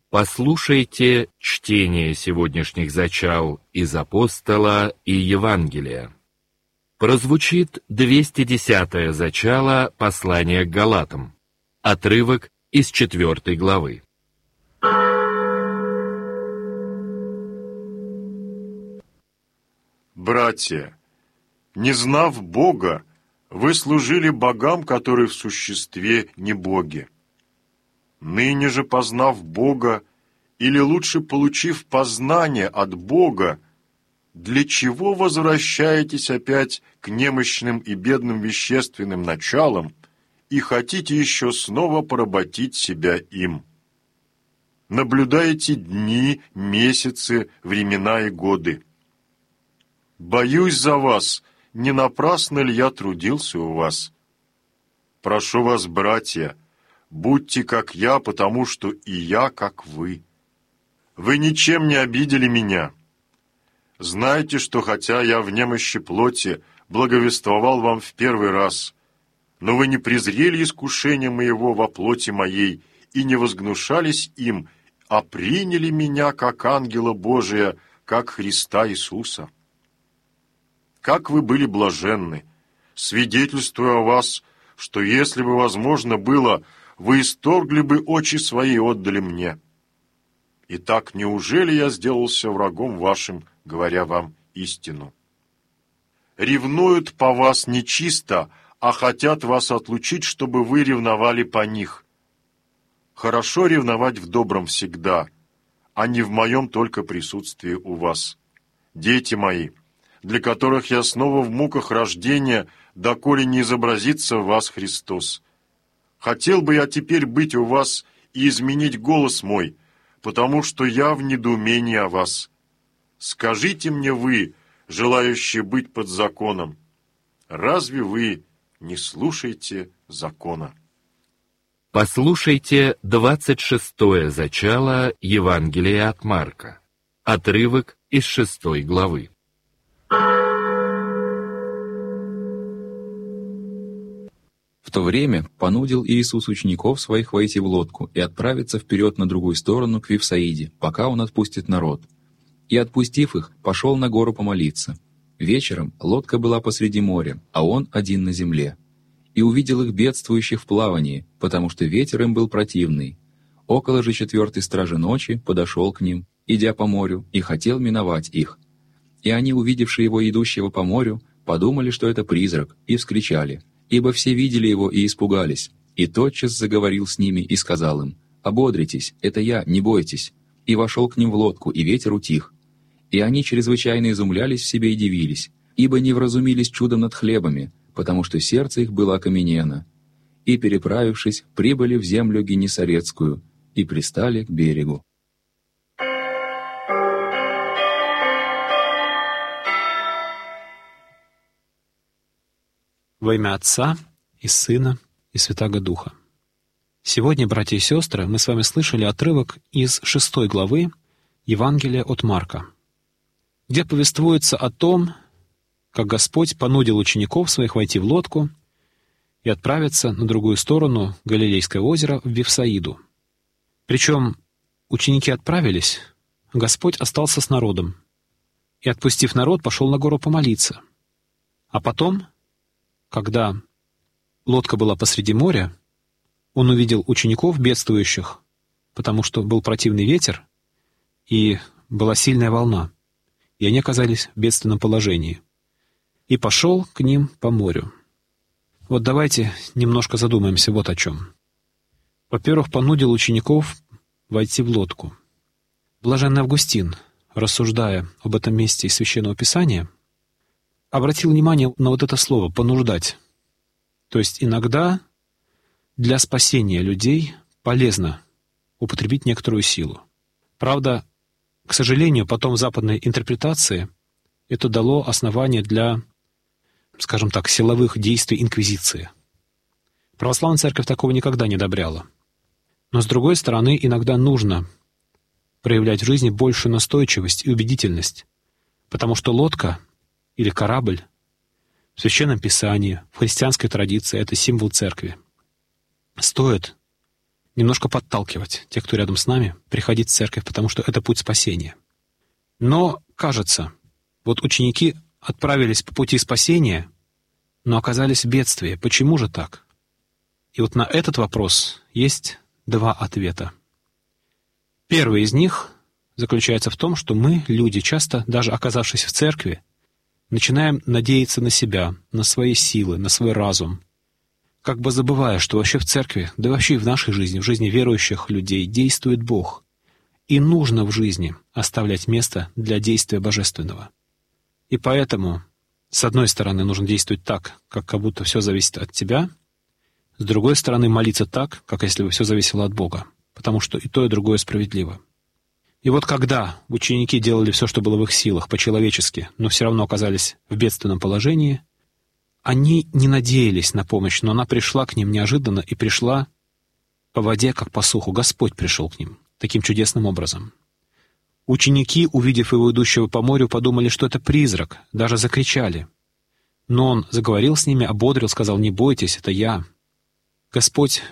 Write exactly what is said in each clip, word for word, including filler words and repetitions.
Послушайте чтение сегодняшних зачал из Апостола и Евангелия. Прозвучит двести десятое зачало послания к Галатам, отрывок из четвёртой главы. Братья, не знав Бога, вы служили богам, которые в существе не боги. Ныне же, познав Бога, или лучше получив познание от Бога, для чего возвращаетесь опять к немощным и бедным вещественным началам и хотите еще снова поработить себя им? Наблюдаете дни, месяцы, времена и годы. Боюсь за вас, не напрасно ли я трудился у вас? Прошу вас, братья, будьте как я, потому что и я как вы. Вы ничем не обидели меня. Знайте, что хотя я в немощи плоти благовествовал вам в первый раз, но вы не презрели искушения моего во плоти моей и не возгнушались им, а приняли меня как ангела Божия, как Христа Иисуса. Как вы были блаженны, свидетельствуя о вас, что если бы возможно было, вы исторгли бы очи свои и отдали мне. Итак, неужели я сделался врагом вашим, говоря вам истину? Ревнуют по вас нечисто, а хотят вас отлучить, чтобы вы ревновали по них. Хорошо ревновать в добром всегда, а не в моем только присутствии у вас. Дети мои, для которых я снова в муках рождения, доколе не изобразится в вас Христос. Хотел бы я теперь быть у вас и изменить голос мой, потому что я в недоумении о вас. Скажите мне вы, желающие быть под законом, разве вы не слушаете закона? Послушайте двадцать шестое зачало Евангелия от Марка, отрывок из шестой главы. В то время понудил Иисус учеников своих войти в лодку и отправиться вперед на другую сторону к Вифсаиде, пока он отпустит народ. И, отпустив их, пошел на гору помолиться. Вечером лодка была посреди моря, а он один на земле. И увидел их бедствующих в плавании, потому что ветер им был противный. Около же четвертой стражи ночи подошел к ним, идя по морю, и хотел миновать их. И они, увидевши его идущего по морю, подумали, что это призрак, и вскричали, ибо все видели его и испугались. И тотчас заговорил с ними и сказал им: «Ободритесь, это я, не бойтесь». И вошел к ним в лодку, и ветер утих. И они чрезвычайно изумлялись в себе и дивились, ибо не вразумились чудом над хлебами, потому что сердце их было окаменено. И, переправившись, прибыли в землю Генесарецкую и пристали к берегу. Во имя Отца и Сына и Святаго Духа. Сегодня, братья и сестры, мы с вами слышали отрывок из шестой главы Евангелия от Марка, где повествуется о том, как Господь понудил учеников своих войти в лодку и отправиться на другую сторону Галилейского озера в Вифсаиду. Причем ученики отправились, а Господь остался с народом и, отпустив народ, пошел на гору помолиться. А потом, когда лодка была посреди моря, он увидел учеников бедствующих, потому что был противный ветер и была сильная волна, и они оказались в бедственном положении. И пошел к ним по морю. Вот давайте немножко задумаемся вот о чем. Во-первых, понудил учеников войти в лодку. Блаженный Августин, рассуждая об этом месте из Священного Писания, обратил внимание на вот это слово «понуждать». То есть иногда для спасения людей полезно употребить некоторую силу. Правда, к сожалению, потом в западной интерпретации это дало основание для, скажем так, силовых действий инквизиции. Православная церковь такого никогда не одобряла. Но, с другой стороны, иногда нужно проявлять в жизни большую настойчивость и убедительность, потому что лодка или корабль в Священном Писании, в христианской традиции — это символ церкви. Стоит немножко подталкивать тех, кто рядом с нами, приходить в церковь, потому что это путь спасения. Но, кажется, вот ученики отправились по пути спасения, но оказались в бедствии. Почему же так? И вот на этот вопрос есть два ответа. Первый из них заключается в том, что мы, люди, часто, даже оказавшись в церкви, начинаем надеяться на себя, на свои силы, на свой разум, как бы забывая, что вообще в церкви, да вообще и в нашей жизни, в жизни верующих людей действует Бог. И нужно в жизни оставлять место для действия Божественного. И поэтому, с одной стороны, нужно действовать так, как, как будто все зависит от тебя, с другой стороны, молиться так, как если бы все зависело от Бога, потому что и то, и другое справедливо. И вот когда ученики делали все, что было в их силах, по-человечески, но все равно оказались в бедственном положении, они не надеялись на помощь, но она пришла к ним неожиданно и пришла по воде, как по суху. Господь пришел к ним таким чудесным образом. Ученики, увидев его идущего по морю, подумали, что это призрак, даже закричали. Но он заговорил с ними, ободрил, сказал: «Не бойтесь, это я». Господь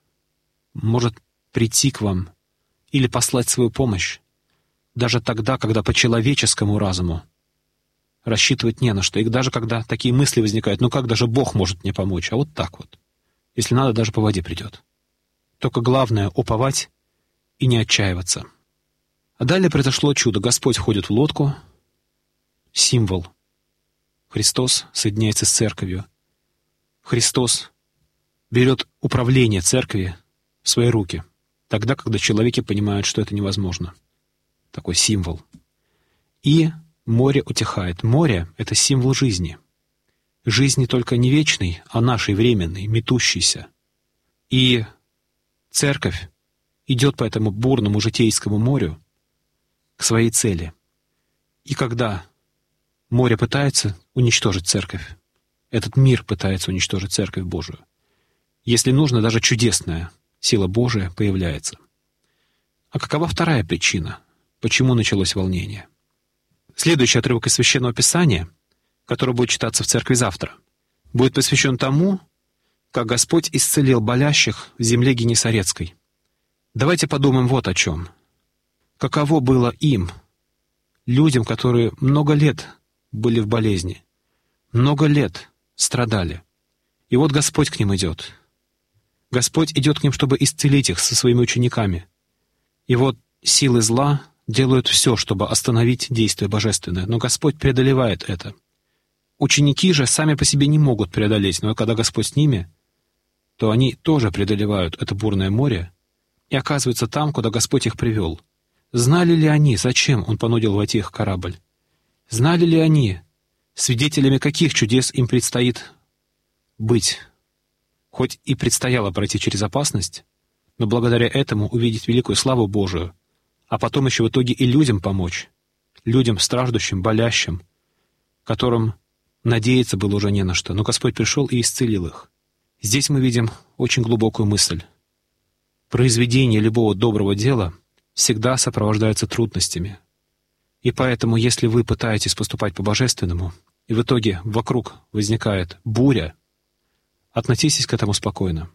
может прийти к вам или послать свою помощь даже тогда, когда по человеческому разуму рассчитывать не на что. И даже когда такие мысли возникают: ну как даже Бог может мне помочь? А вот так вот. Если надо, даже по воде придет. Только главное — уповать и не отчаиваться. А далее произошло чудо. Господь входит в лодку, символ. Христос соединяется с церковью. Христос берет управление церкви в свои руки, тогда, когда человеки понимают, что это невозможно. Такой символ. И море утихает. Море — это символ жизни. Жизни только не вечной, а нашей временной, метущейся. И церковь идет по этому бурному житейскому морю к своей цели. И когда море пытается уничтожить церковь, этот мир пытается уничтожить церковь Божию, если нужно, даже чудесная сила Божия появляется. А какова вторая причина, почему началось волнение? Следующий отрывок из Священного Писания, который будет читаться в церкви завтра, будет посвящен тому, как Господь исцелил болящих в земле Генесарецкой. Давайте подумаем вот о чем. Каково было им, людям, которые много лет были в болезни, много лет страдали. И вот Господь к ним идет. Господь идет к ним, чтобы исцелить их со своими учениками. И вот силы зла делают все, чтобы остановить действие божественное, но Господь преодолевает это. Ученики же сами по себе не могут преодолеть, но когда Господь с ними, то они тоже преодолевают это бурное море и оказываются там, куда Господь их привел. Знали ли они, зачем Он понудил войти их в корабль? Знали ли они, свидетелями каких чудес им предстоит быть? Хоть и предстояло пройти через опасность, но благодаря этому увидеть великую славу Божию, а потом еще в итоге и людям помочь, людям страждущим, болящим, которым надеяться было уже не на что, но Господь пришел и исцелил их. Здесь мы видим очень глубокую мысль. Произведение любого доброго дела всегда сопровождается трудностями. И поэтому, если вы пытаетесь поступать по-божественному, и в итоге вокруг возникает буря, относитесь к этому спокойно.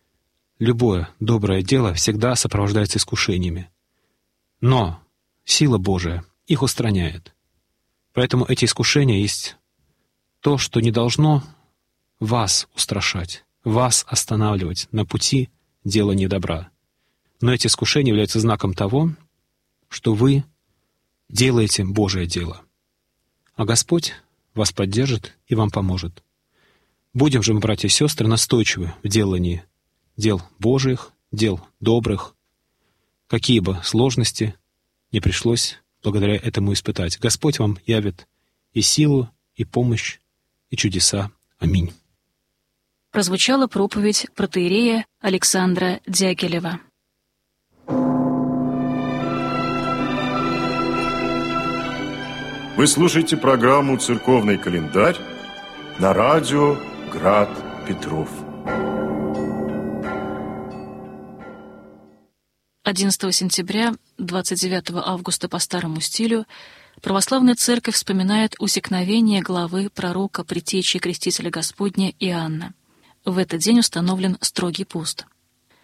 Любое доброе дело всегда сопровождается искушениями. Но сила Божия их устраняет. Поэтому эти искушения есть то, что не должно вас устрашать, вас останавливать на пути делания добра. Но эти искушения являются знаком того, что вы делаете Божие дело. А Господь вас поддержит и вам поможет. Будем же мы, братья и сестры, настойчивы в делании дел Божьих, дел добрых, какие бы сложности не пришлось благодаря этому испытать. Господь вам явит и силу, и помощь, и чудеса. Аминь. Прозвучала проповедь протоиерея Александра Дягилева. Вы слушаете программу «Церковный календарь» на радио «Град Петров». одиннадцатого сентября, двадцать девятого августа по старому стилю православная церковь вспоминает усекновение главы пророка предтечи Крестителя Господня Иоанна. В этот день установлен строгий пост.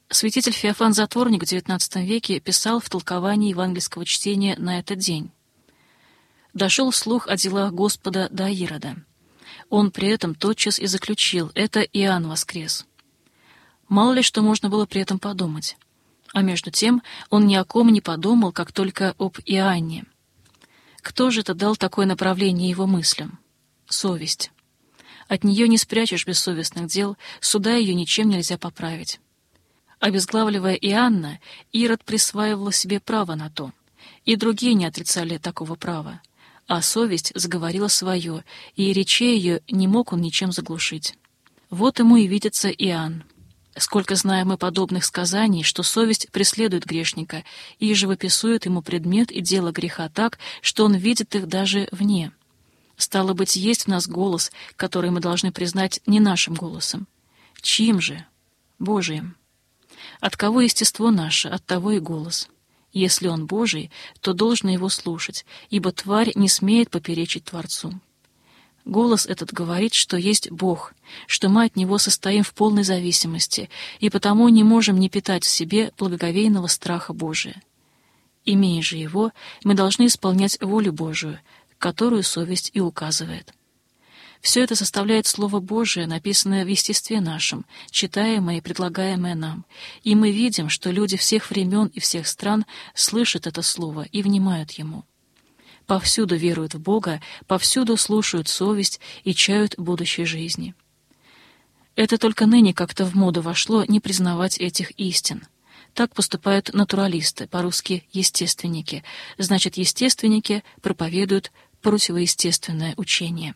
Святитель Феофан Затворник в девятнадцатом веке писал в толковании евангельского чтения на этот день: «Дошел слух о делах Господа до Ирода. Он при этом тотчас и заключил: это Иоанн воскрес». Мало ли что можно было при этом подумать. А между тем он ни о ком не подумал, как только об Иоанне. Кто же это дал такое направление его мыслям? Совесть. От нее не спрячешь бессовестных дел, суда ее ничем нельзя поправить. Обезглавливая Иоанна, Ирод присваивал себе право на то, и другие не отрицали такого права, а совесть заговорила свое, и речей ее не мог он ничем заглушить. Вот ему и видится Иоанн. Сколько знаем мы подобных сказаний, что совесть преследует грешника и живописует ему предмет и дело греха так, что он видит их даже вне. Стало быть, есть в нас голос, который мы должны признать не нашим голосом. Чьим же? Божиим. От кого естество наше, от того и голос. Если он Божий, то должно его слушать, ибо тварь не смеет поперечить Творцу. Голос этот говорит, что есть Бог, что мы от Него состоим в полной зависимости, и потому не можем не питать в себе благоговейного страха Божия. Имея же Его, мы должны исполнять волю Божию, которую совесть и указывает. Все это составляет Слово Божие, написанное в естестве нашем, читаемое и предлагаемое нам, и мы видим, что люди всех времен и всех стран слышат это Слово и внимают ему. Повсюду веруют в Бога, повсюду слушают совесть и чают будущей жизни. Это только ныне как-то в моду вошло не признавать этих истин. Так поступают натуралисты, по-русски естественники. Значит, естественники проповедуют противоестественное учение.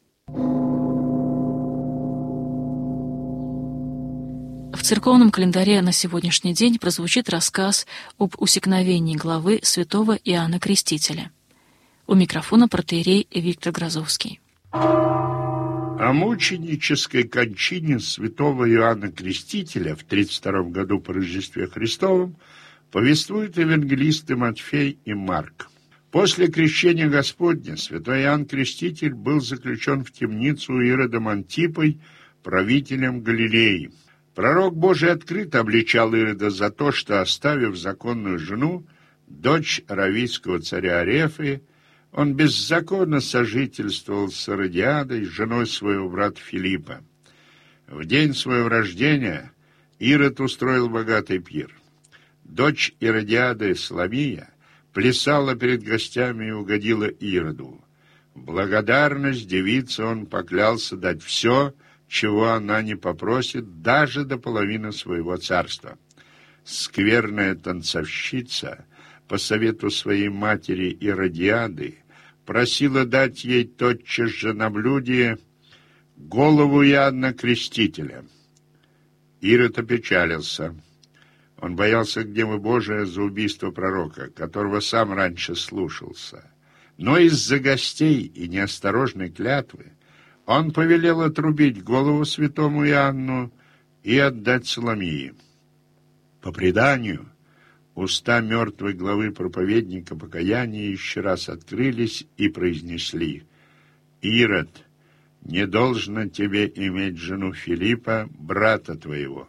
В церковном календаре на сегодняшний день прозвучит рассказ об усекновении главы святого Иоанна Крестителя. У микрофона протоиерей Виктор Грозовский. О мученической кончине святого Иоанна Крестителя в тридцать втором году по Рождестве Христовом повествуют евангелисты Матфей и Марк. После крещения Господня святой Иоанн Креститель был заключен в темницу Иродом Антипой, правителем Галилеи. Пророк Божий открыто обличал Ирода за то, что, оставив законную жену, дочь равийского царя Арефы, он беззаконно сожительствовал с Иродиадой, женой своего брата Филиппа. В день своего рождения Ирод устроил богатый пир. Дочь Иродиады, Саломия, плясала перед гостями и угодила Ироду. В благодарность девице он поклялся дать все, чего она не попросит, даже до половины своего царства. Скверная танцовщица, по совету своей матери Иродиады, просила дать ей тотчас же на блюде голову Иоанна Крестителя. Ирод опечалился. Он боялся гнева Божия за убийство пророка, которого сам раньше слушался. Но из-за гостей и неосторожной клятвы он повелел отрубить голову святому Иоанну и отдать Соломии. По преданию, уста мертвой главы проповедника покаяния еще раз открылись и произнесли: «Ирод, не должно тебе иметь жену Филиппа, брата твоего».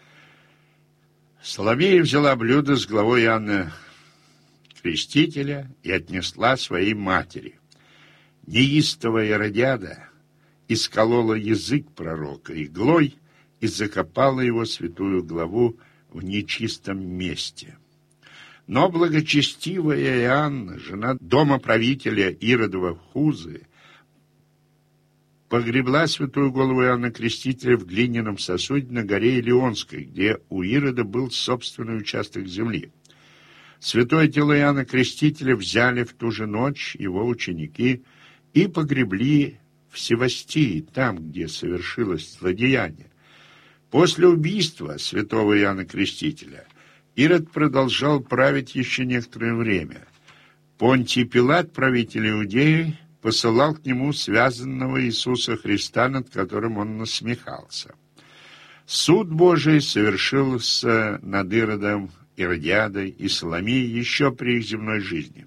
Соломея взяла блюдо с главой Иоанна Крестителя и отнесла своей матери. Неистовая Иродиада исколола язык пророка иглой и закопала его святую главу в нечистом месте. Но благочестивая Иоанна, жена домоправителя Иродова Хузы, погребла святую голову Иоанна Крестителя в глиняном сосуде на горе Илионской, где у Ирода был собственный участок земли. Святое тело Иоанна Крестителя взяли в ту же ночь его ученики и погребли в Севастии, там, где совершилось злодеяние. После убийства святого Иоанна Крестителя Ирод продолжал править еще некоторое время. Понтий Пилат, правитель Иудеи, посылал к нему связанного Иисуса Христа, над которым он насмехался. Суд Божий совершился над Иродом, Иродиадой и Соломией еще при их земной жизни.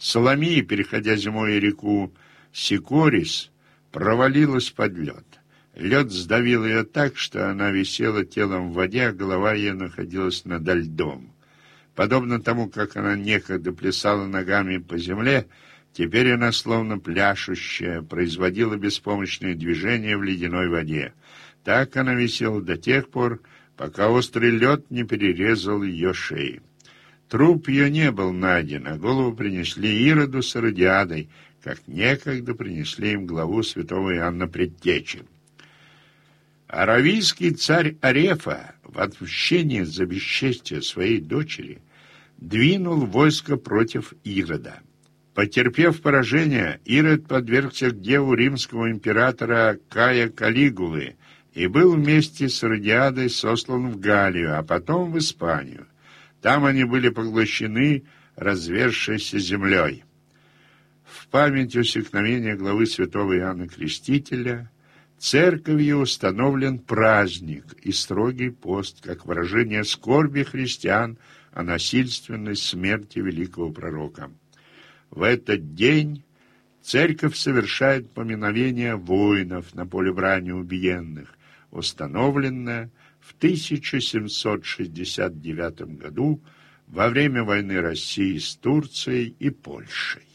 Соломия, переходя зимой реку Сикорис, провалилась под лед. Лед сдавил ее так, что она висела телом в воде, а голова ее находилась над льдом. Подобно тому, как она некогда плясала ногами по земле, теперь она, словно пляшущая, производила беспомощные движения в ледяной воде. Так она висела до тех пор, пока острый лед не перерезал ее шеи. Труп ее не был найден, а голову принесли Ироду с Иродиадой, как некогда принесли им главу святого Иоанна Предтечи. Аравийский царь Арефа в отмщение за бесчестие своей дочери двинул войско против Ирода. Потерпев поражение, Ирод подвергся гневу римского императора Кая Калигулы и был вместе с Иродиадой сослан в Галлию, а потом в Испанию. Там они были поглощены разверзшейся землей. В память усекновения главы святого Иоанна Крестителя церковью установлен праздник и строгий пост, как выражение скорби христиан о насильственной смерти великого пророка. В этот день церковь совершает поминовение воинов на поле брани убиенных, установленное в тысяча семьсот шестьдесят девятом году во время войны России с Турцией и Польшей.